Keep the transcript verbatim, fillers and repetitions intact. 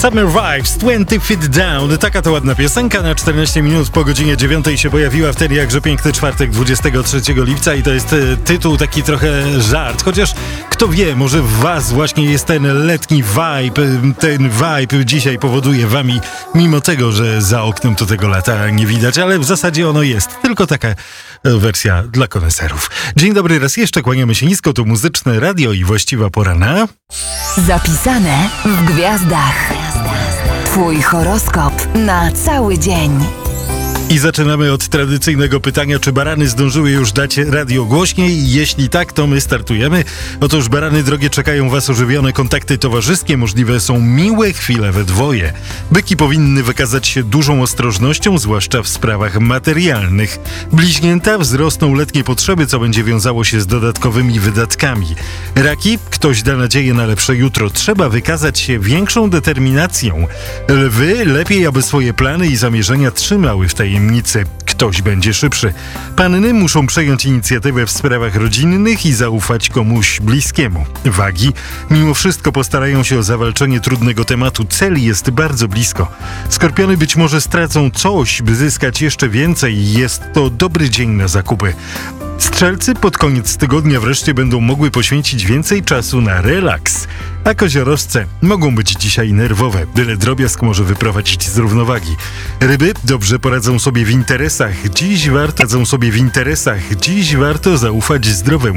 Summer Vibes, twenty Feet Down. Taka to ładna piosenka. Na czternaście minut po godzinie dziewiątej się pojawiła w ten jakże piękny czwartek dwudziestego trzeciego lipca i to jest e, tytuł taki trochę żart. Chociaż kto wie, może w was właśnie jest ten letni vibe. Ten vibe dzisiaj powoduje wami, mimo tego, że za oknem to tego lata nie widać, ale w zasadzie ono jest. Tylko taka e, wersja dla koneserów. Dzień dobry raz jeszcze, kłaniamy się nisko. Tu Muzyczne Radio i właściwa pora na... Zapisane w gwiazdach. Twój horoskop na cały dzień. I zaczynamy od tradycyjnego pytania, czy barany zdążyły już dać radio głośniej? Jeśli tak, to my startujemy. Otóż barany drogie, czekają was ożywione kontakty towarzyskie, możliwe są miłe chwile we dwoje. Byki powinny wykazać się dużą ostrożnością, zwłaszcza w sprawach materialnych. Bliźnięta, wzrosną letnie potrzeby, co będzie wiązało się z dodatkowymi wydatkami. Raki, ktoś da nadzieję na lepsze jutro. Trzeba wykazać się większą determinacją. Lwy, lepiej, aby swoje plany i zamierzenia trzymały w tajemnicy. Ktoś będzie szybszy. Panny muszą przejąć inicjatywę w sprawach rodzinnych i zaufać komuś bliskiemu. Wagi, mimo wszystko postarają się o zawalczenie trudnego tematu. Cel jest bardzo blisko. Skorpiony być może stracą coś, by zyskać jeszcze więcej. Jest to dobry dzień na zakupy. Strzelcy pod koniec tygodnia wreszcie będą mogły poświęcić więcej czasu na relaks. A koziorożce mogą być dzisiaj nerwowe. Byle drobiazg może wyprowadzić z równowagi. Ryby dobrze poradzą sobie w interesach. Dziś warto, radzą sobie w interesach. Dziś warto zaufać zdrowemu